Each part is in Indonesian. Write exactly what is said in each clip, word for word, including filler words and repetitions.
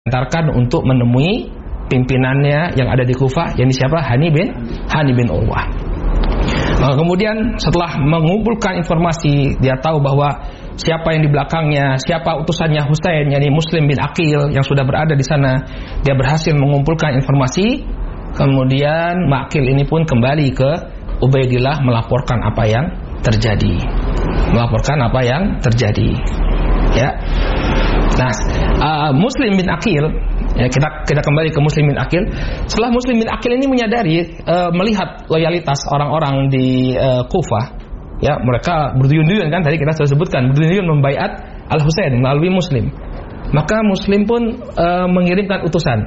antarkan untuk menemui pimpinannya yang ada di Kufah, yakni siapa? Hani bin Hani bin Urwah. Nah, kemudian setelah mengumpulkan informasi, dia tahu bahwa siapa yang di belakangnya, siapa utusannya Husain, yakni Muslim bin Aqil yang sudah berada di sana. Dia berhasil mengumpulkan informasi. Kemudian Maqil ini pun kembali ke Ubaidillah melaporkan apa yang terjadi. Melaporkan apa yang terjadi. Ya. Nah, uh, Muslim bin Aqil, ya, kita kita kembali ke Muslim bin Aqil. Setelah Muslim bin Aqil ini menyadari, uh, melihat loyalitas orang-orang di uh, Kufah, ya, mereka berduyun-duyun kan, tadi kita sudah sebutkan, berduyun-duyun membaiat Al-Husain melalui Muslim. Maka Muslim pun uh, mengirimkan utusan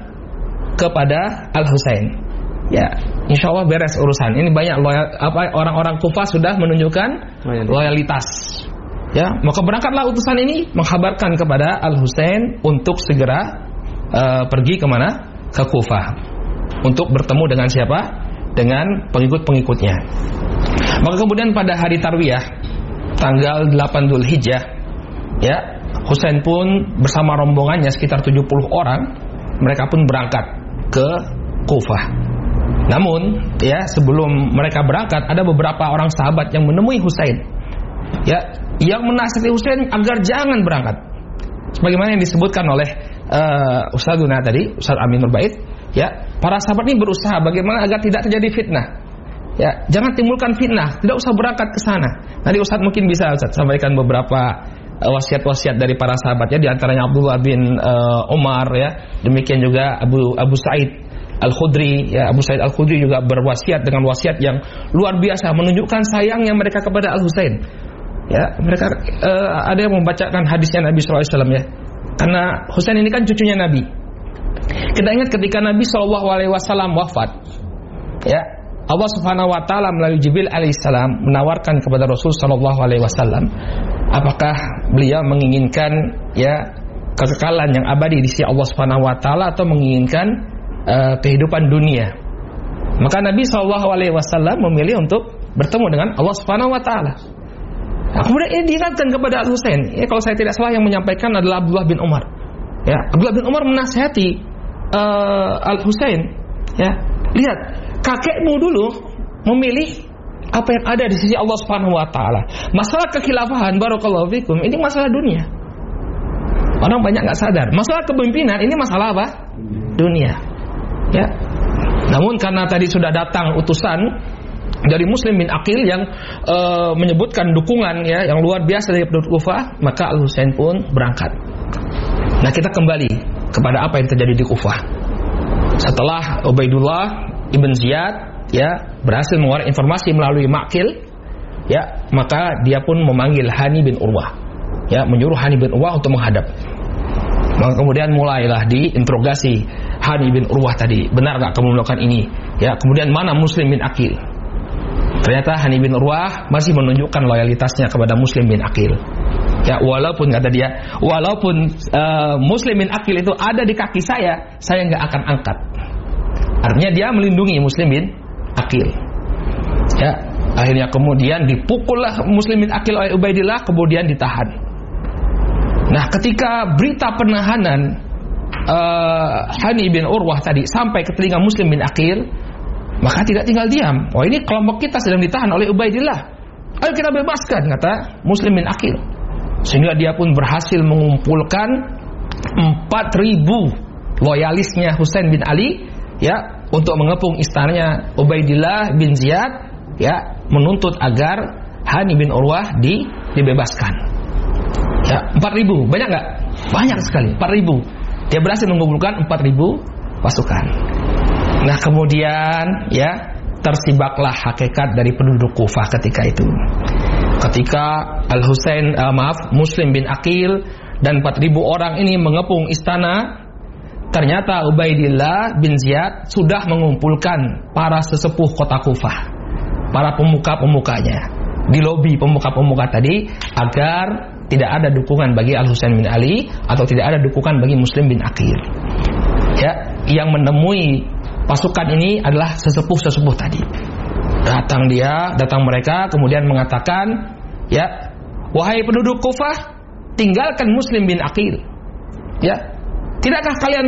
kepada Al-Husain. Ya, insya Allah beres urusan. Ini banyak loyal, apa, orang-orang Kufah sudah menunjukkan loyalitas. Ya, maka berangkatlah utusan ini mengkabarkan kepada Al-Husain untuk segera uh, pergi kemana? Ke Kufah untuk bertemu dengan siapa? Dengan pengikut-pengikutnya. Maka kemudian pada hari Tarwiyah tanggal delapan Dzulhijjah, ya, Husain pun bersama rombongannya sekitar tujuh puluh orang, mereka pun berangkat ke Kufah. Namun, ya, sebelum mereka berangkat ada beberapa orang sahabat yang menemui Husain, ya, yang menasihati Husain agar jangan berangkat. Sebagaimana yang disebutkan oleh uh, Ustadzuna tadi, Ustadz Aminur Bait, ya, para sahabat ini berusaha bagaimana agar tidak terjadi fitnah. Ya, jangan timbulkan fitnah, tidak usah berangkat ke sana. Nanti Ustadz mungkin bisa Ustadz sampaikan beberapa uh, wasiat-wasiat dari para sahabat, ya, di antaranya Abdullah bin uh, Umar, ya, demikian juga Abu Abu Sa'id Al-Khudri, ya, Abu Sa'id Al-Khudri juga berwasiat dengan wasiat yang luar biasa, menunjukkan sayangnya mereka kepada Al-Husain. Ya, mereka uh, ada yang membacakan hadisnya Nabi sallallahu alaihi wasallam, ya. Karena Husain ini kan cucunya Nabi. Kita ingat ketika Nabi sallallahu alaihi wasallam wafat, ya, Allah Subhanahu wa taala melalui Jibril alaihissalam menawarkan kepada Rasul sallallahu alaihi wasallam, apakah beliau menginginkan, ya, kekekalan yang abadi di sisi Allah Subhanahu wa taala atau menginginkan uh, kehidupan dunia. Maka Nabi sallallahu alaihi wasallam memilih untuk bertemu dengan Allah Subhanahu wa taala. Nah, kemudian ini diingatkan kepada Al-Husain. Ya, kalau saya tidak salah yang menyampaikan adalah Abdullah bin Umar. Ya, Abdullah bin Umar menasihati uh, Al-Husain. Ya, lihat, kakekmu dulu memilih apa yang ada di sisi Allah Subhanahu wa taala. Masalah kekhilafahan, barakallahu fikum, ini masalah dunia. Orang banyak enggak sadar. Masalah kepemimpinan ini masalah apa? Dunia. Ya. Namun karena tadi sudah datang utusan dari Muslim bin Aqil yang uh, menyebutkan dukungan, ya, yang luar biasa dari penduduk Kufah, maka Al-Husain pun berangkat. Nah, kita kembali kepada apa yang terjadi di Kufah. Setelah Ubaidullah ibn Ziyad, ya, berhasil mengeluarkan informasi melalui Maqil, ya, maka dia pun memanggil Hani bin Urwah, ya, menyuruh Hani bin Urwah untuk menghadap. Maka kemudian mulailah diinterogasi Hani bin Urwah tadi, benar enggak kamu melakukan ini? Ya, kemudian mana Muslim bin Aqil? Ternyata Hani bin Urwah masih menunjukkan loyalitasnya kepada Muslim bin Aqil. Ya, walaupun kata dia, walaupun uh, Muslim bin Aqil itu ada di kaki saya, saya enggak akan angkat. Artinya dia melindungi Muslim bin Aqil. Ya, akhirnya kemudian dipukullah Muslim bin Aqil oleh Ubaidillah, kemudian ditahan. Nah, ketika berita penahanan uh, Hani bin Urwah tadi sampai ke telinga Muslim bin Aqil, maka tidak tinggal diam. Oh, ini kelompok kita sedang ditahan oleh Ubaidillah. Ayo kita bebaskan, kata Muslim bin Aqil. Sehingga dia pun berhasil mengumpulkan empat ribu loyalisnya Husain bin Ali, ya, untuk mengepung istananya Ubaidillah bin Ziyad, ya, menuntut agar Hani bin Urwah di, dibebaskan. Ya, empat ribu, banyak nggak? Banyak sekali, empat ribu. Dia berhasil mengumpulkan empat ribu pasukan. Nah, kemudian, ya, tersibaklah hakikat dari penduduk Kufah ketika itu. Ketika Al-Husain, uh, maaf, Muslim bin Aqil dan empat ribu orang ini mengepung istana, ternyata Ubaidillah bin Ziyad sudah mengumpulkan para sesepuh kota Kufah, para pemuka-pemukanya, di lobi pemuka-pemuka tadi, agar tidak ada dukungan bagi Al-Husain bin Ali atau tidak ada dukungan bagi Muslim bin Aqil. Ya, yang menemui pasukan ini adalah sesepuh-sesepuh tadi. Datang dia, datang mereka, kemudian mengatakan, ya, wahai penduduk Kufah, tinggalkan Muslim bin Aqil. Ya, tidakkah kalian